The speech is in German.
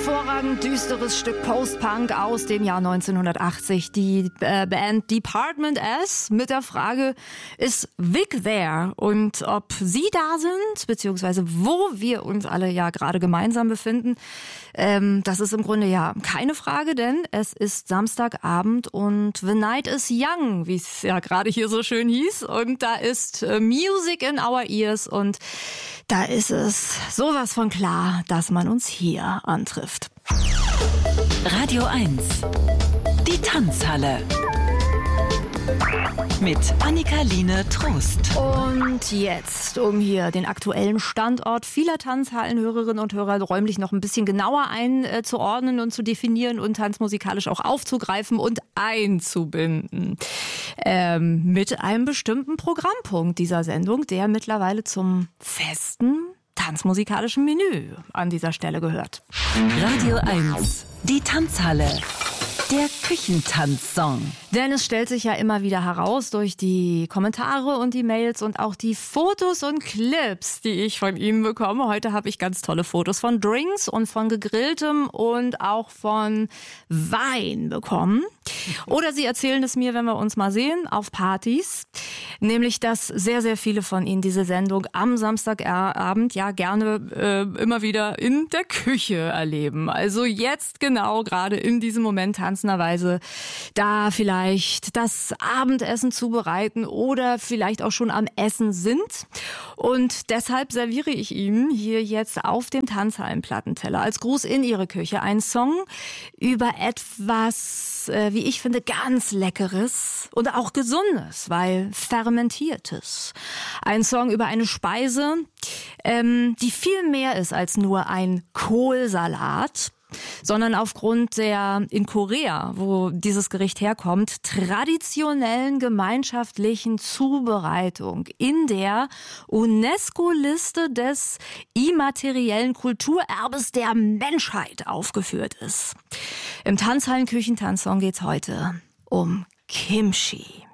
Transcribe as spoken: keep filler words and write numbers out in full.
hervorragend düsteres Stück Post-Punk aus dem Jahr neunzehnhundertachtzig. Die äh, Band Department S mit der Frage, ist Vic there? Und ob Sie da sind, beziehungsweise wo wir uns alle ja gerade gemeinsam befinden, ähm, das ist im Grunde ja keine Frage, denn es ist Samstagabend und The Night is Young, wie es ja gerade hier so schön hieß. Und da ist äh, Music in our ears und da ist es sowas von klar, dass man uns hier antrifft. Radio eins, die Tanzhalle. Mit Annika-Line Trost. Und jetzt, um hier den aktuellen Standort vieler Tanzhallenhörerinnen und Hörer räumlich noch ein bisschen genauer einzuordnen und zu definieren und tanzmusikalisch auch aufzugreifen und einzubinden. Ähm, mit einem bestimmten Programmpunkt dieser Sendung, der mittlerweile zum festen tanzmusikalischen Menü an dieser Stelle gehört. Radio eins, die Tanzhalle. Der Küchentanzsong. Denn es stellt sich ja immer wieder heraus durch die Kommentare und die Mails und auch die Fotos und Clips, die ich von Ihnen bekomme. Heute habe ich ganz tolle Fotos von Drinks und von Gegrilltem und auch von Wein bekommen. Oder Sie erzählen es mir, wenn wir uns mal sehen, auf Partys. Nämlich, dass sehr, sehr viele von Ihnen diese Sendung am Samstagabend ja gerne äh, immer wieder in der Küche erleben. Also jetzt genau, gerade in diesem Moment tanzenderweise da vielleicht das Abendessen zubereiten oder vielleicht auch schon am Essen sind. Und deshalb serviere ich Ihnen hier jetzt auf dem Tanzhallenplattenteller als Gruß in Ihre Küche einen Song über etwas, äh, wie ich finde, ganz Leckeres und auch Gesundes, weil Fermentiertes. Ein Song über eine Speise, ähm, die viel mehr ist als nur ein Kohlsalat, sondern aufgrund der in Korea, wo dieses Gericht herkommt, traditionellen gemeinschaftlichen Zubereitung in der UNESCO-Liste des immateriellen Kulturerbes der Menschheit aufgeführt ist. Im Tanzhallen-Küchentanzsong geht's heute um Kimchi.